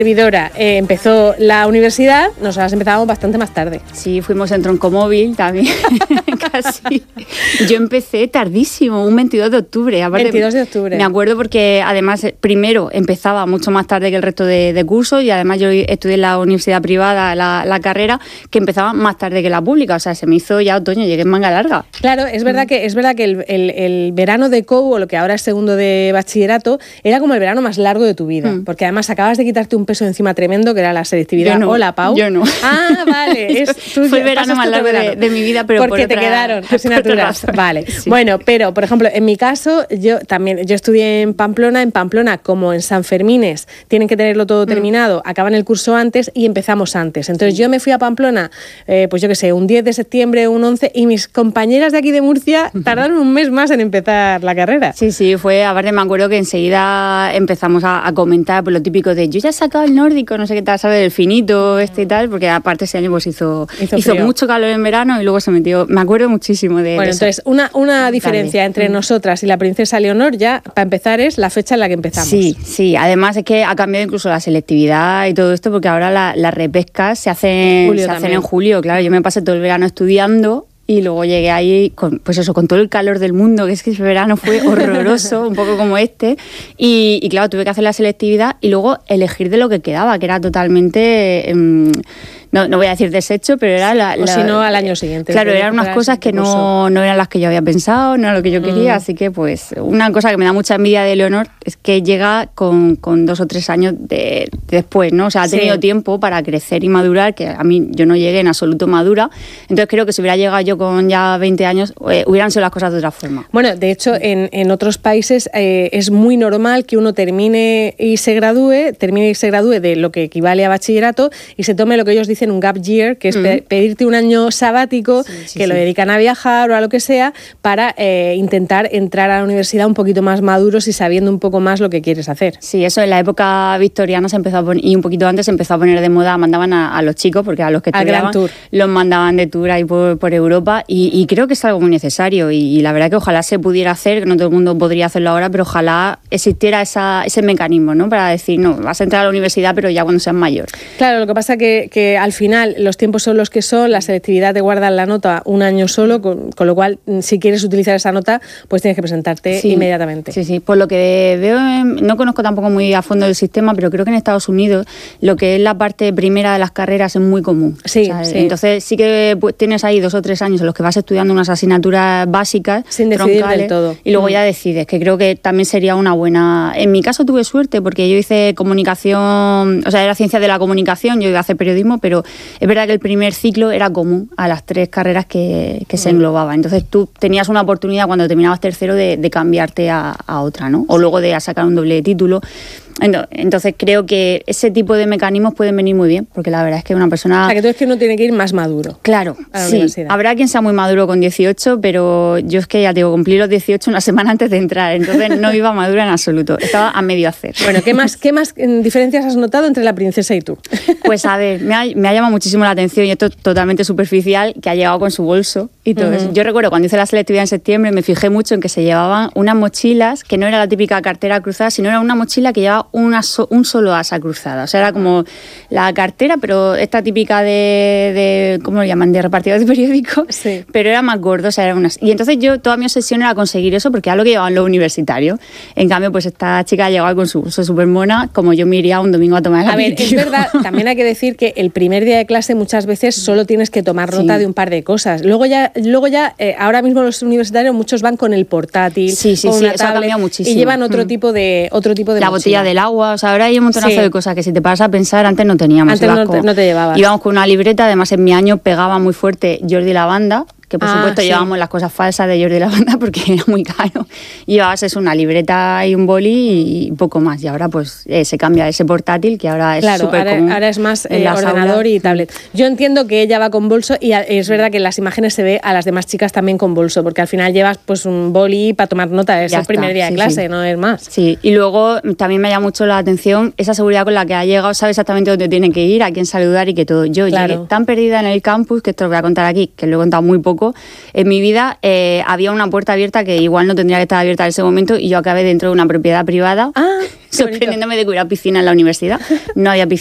servidora empezó la universidad, nosotras empezábamos bastante más tarde. Sí, fuimos en troncomóvil también, casi. Yo empecé tardísimo, un 22 de octubre. Aparte, 22 de octubre. Me acuerdo porque además primero empezaba mucho más tarde que el resto de cursos y además yo estudié en la universidad privada la carrera que empezaba más tarde que la pública, o sea, se me hizo ya otoño, llegué en manga larga. Claro, es verdad que el verano de COU, o lo que ahora es segundo de bachillerato, era como el verano más largo de tu vida, porque además acabas de quitarte un peso encima tremendo que era la selectividad. No, Hola, Pau. Yo no. Ah, vale. Fue el verano más largo de mi vida, pero porque te quedaron asignaturas. Vale. Sí. Bueno, pero por ejemplo, en mi caso, yo estudié en Pamplona. En Pamplona, como en San Fermines, tienen que tenerlo todo terminado, acaban el curso antes y empezamos antes. Entonces yo me fui a Pamplona, pues yo qué sé, un 10 de septiembre, un 11, y mis compañeras de aquí de Murcia tardaron un mes más en empezar la carrera. Sí, fue, aparte me acuerdo que enseguida empezamos a comentar por lo típico de yo ya he sacado el nórdico, no sé qué tal, ¿sabes? Del finito y tal, porque aparte ese año pues hizo mucho calor en verano y luego se metió, me acuerdo muchísimo de eso. Entonces una diferencia entre nosotras y la princesa Leonor ya, para empezar, es la fecha en la que empezamos. Sí, además es que ha cambiado incluso la selectividad y todo esto, porque ahora las repescas se hacen en julio, claro, yo me pasé todo el verano estudiando. Y luego llegué ahí con todo el calor del mundo, que es que ese verano fue horroroso, un poco como este. Y claro, tuve que hacer la selectividad y luego elegir de lo que quedaba, que era totalmente... no voy a decir desecho, pero era o si no, al año siguiente. Claro, eran unas cosas que no eran las que yo había pensado, no era lo que yo quería, así que pues una cosa que me da mucha envidia de Leonor es que llega con 2 o 3 años después, ¿no? O sea, ha tenido tiempo para crecer y madurar, que a mí yo no llegué en absoluto madura, entonces creo que si hubiera llegado yo con ya 20 años, hubieran sido las cosas de otra forma. Bueno, de hecho, en otros países es muy normal que uno termine y se gradúe de lo que equivale a bachillerato y se tome lo que ellos dicen un gap year, que es pedirte un año sabático, lo dedican a viajar o a lo que sea, para intentar entrar a la universidad un poquito más maduros y sabiendo un poco más lo que quieres hacer. Sí, eso en la época victoriana se empezó a poner, y un poquito antes se empezó a poner de moda, mandaban a los chicos, porque a los que estudiaban los mandaban de tour ahí por Europa, y creo que es algo muy necesario, y la verdad que ojalá se pudiera hacer, que no todo el mundo podría hacerlo ahora, pero ojalá existiera ese mecanismo, ¿no? Para decir, no, vas a entrar a la universidad, pero ya cuando seas mayor. Claro, lo que pasa que al final los tiempos son los que son, la selectividad te guarda la nota un año solo, con lo cual si quieres utilizar esa nota pues tienes que presentarte inmediatamente. Sí, por lo que veo, no conozco tampoco muy a fondo el sistema, pero creo que en Estados Unidos lo que es la parte primera de las carreras es muy común. Entonces sí que tienes ahí 2 o 3 años en los que vas estudiando unas asignaturas básicas, sin decidir del todo, y luego ya decides, que creo que también sería una buena... En mi caso tuve suerte porque yo hice comunicación, o sea, era ciencia de la comunicación, yo iba a hacer periodismo, pero es verdad que el primer ciclo era común a las 3 carreras que se englobaban. Entonces tú tenías una oportunidad cuando terminabas tercero de cambiarte a otra, ¿no? O luego de sacar un doble título. Entonces creo que ese tipo de mecanismos pueden venir muy bien, porque la verdad es que una persona... O sea, que tú es que uno tiene que ir más maduro. Claro, a la universidad. Habrá quien sea muy maduro con 18, pero yo es que ya te digo, cumplí los 18 una semana antes de entrar, entonces no iba madura en absoluto, estaba a medio hacer. Bueno, ¿qué más diferencias has notado entre la princesa y tú? Pues a ver, me ha llamado muchísimo la atención, y esto es totalmente superficial, que ha llegado con su bolso y todo eso. Yo recuerdo cuando hice la selectividad en septiembre, me fijé mucho en que se llevaban unas mochilas, que no era la típica cartera cruzada, sino era una mochila que llevaba un solo asa cruzada. O sea, era como la cartera, pero esta típica de ¿cómo lo llaman? De repartidor de periódicos, pero era más gordo, o sea, era unas... Y entonces yo, toda mi obsesión era conseguir eso, porque era lo que llevaban los universitarios. En cambio, pues esta chica llegaba con su bolso súper mona, como yo me iría un domingo a tomar el aperitivo. A ver, es verdad, también hay que decir que el primer día de clase muchas veces solo tienes que tomar nota de un par de cosas. Luego ya ahora mismo los universitarios muchos van con el portátil, con una eso ha cambiado muchísimo. Y llevan otro tipo de la botella del agua, o sea, ahora hay un montonazo de cosas que si te paras a pensar antes no teníamos. Antes no te llevabas. Íbamos con una libreta, además en mi año pegaba muy fuerte Jordi Lavanda, que por supuesto llevábamos las cosas falsas de Jordi Lavanda porque era muy caro. Y llevabas una libreta y un boli y poco más. Y ahora pues se cambia ese portátil, que ahora es súper común. Ahora es más ordenador y tablet. Yo entiendo que ella va con bolso, y es verdad que en las imágenes se ve a las demás chicas también con bolso, porque al final llevas pues un boli para tomar nota. Es el primer día de clase, no es más. Sí, y luego también me llama mucho la atención esa seguridad con la que ha llegado, sabe exactamente dónde tiene que ir, a quién saludar y que todo. Yo llegué tan perdida en el campus, que esto lo voy a contar aquí, que lo he contado muy poco, poco, en mi vida había una puerta abierta que igual no tendría que estar abierta en ese momento y yo acabé dentro de una propiedad privada, sorprendiéndome de que hubiera piscina en la universidad. No había piscina.